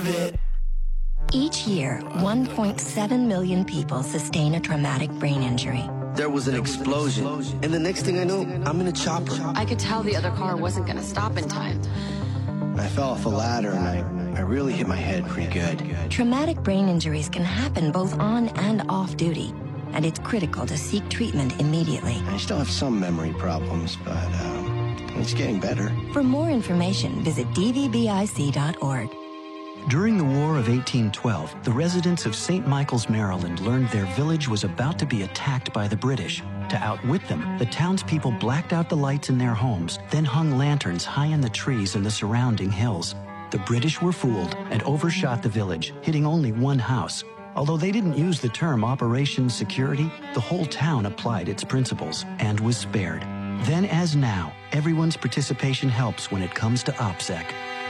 deserve it. Each year, 1.7 million people sustain a traumatic brain injury. There was an explosion, and the next thing I know, I'm in a chopper. I could tell the other car wasn't going to stop in time. I fell off a ladder, and I really hit my head pretty good. Traumatic brain injuries can happen both on and off duty, and it's critical to seek treatment immediately. I still have some memory problems, but it's getting better. For more information, visit dvbic.org. During the War of 1812, the residents of St. Michael's, Maryland learned their village was about to be attacked by the British. To outwit them, the townspeople blacked out the lights in their homes, then hung lanterns high in the trees in the surrounding hills. The British were fooled and overshot the village, hitting only one house. Although they didn't use the term Operation Security, the whole town applied its principles and was spared. Then as now, everyone's participation helps when it comes to OPSEC.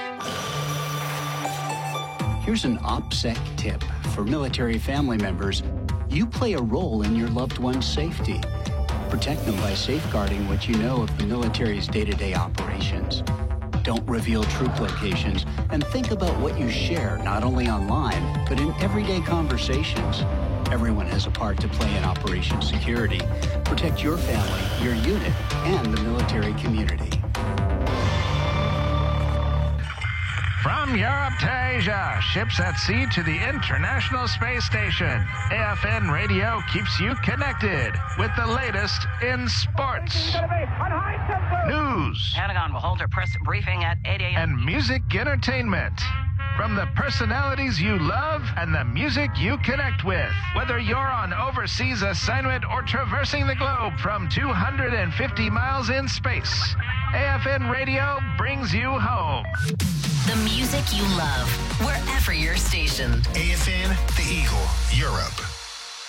Here's an OPSEC tip for military family members. You play a role in your loved one's safety. Protect them by safeguarding what you know of the military's day-to-day operations. Don't reveal troop locations, and think about what you share not only online, but in everyday conversations. Everyone has a part to play in Operation Security. Protect your family, your unit, and the military community. From Europe to Asia, ships at sea to the International Space Station, AFN Radio keeps you connected with the latest in sports, news, Pentagon will hold a press briefing at 8 a.m. and music entertainment. From the personalities you love and the music you connect with. Whether you're on overseas assignment or traversing the globe from 250 miles in space, AFN Radio brings you home. The music you love, wherever your station. AFN, The Eagle, Europe.